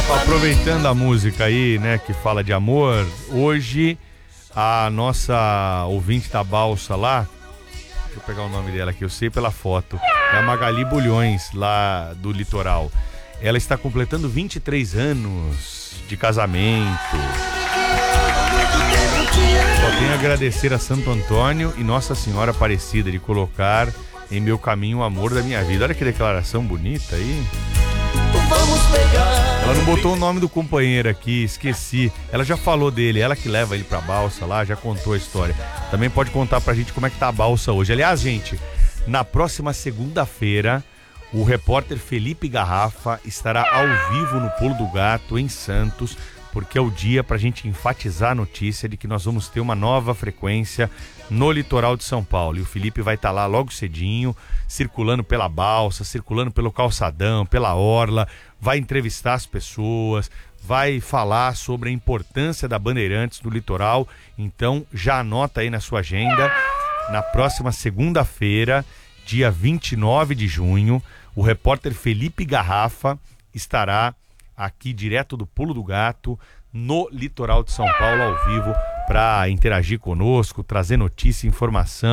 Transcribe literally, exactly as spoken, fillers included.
Aproveitando a música aí, né, que fala de amor, hoje a nossa ouvinte da balsa lá, deixa eu pegar o nome dela aqui, eu sei pela foto, é a Magali Bulhões, lá do litoral. Ela está completando vinte e três anos de casamento. Só tenho a agradecer a Santo Antônio e Nossa Senhora Aparecida de colocar em meu caminho o amor da minha vida. Olha que declaração bonita aí. Ela não botou o nome do companheiro aqui, esqueci. Ela já falou dele, ela que leva ele pra balsa lá, já contou a história. Também pode contar pra gente como é que tá a balsa hoje. Aliás, gente, na próxima segunda-feira, o repórter Felipe Garrafa estará ao vivo no Pulo do Gato, em Santos, porque é o dia pra gente enfatizar a notícia de que nós vamos ter uma nova frequência no litoral de São Paulo. E o Felipe vai estar lá logo cedinho, circulando pela balsa, circulando pelo calçadão, pela orla, vai entrevistar as pessoas, vai falar sobre a importância da Bandeirantes no litoral. Então já anota aí na sua agenda, na próxima segunda-feira, dia vinte e nove de junho, o repórter Felipe Garrafa estará aqui direto do Pulo do Gato, no litoral de São Paulo, ao vivo, para interagir conosco, trazer notícia, informação.